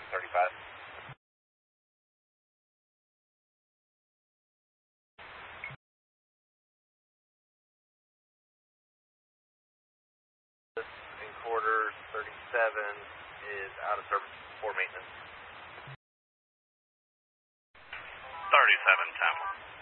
35. In quarters 37 is out of service for maintenance. 37, 10.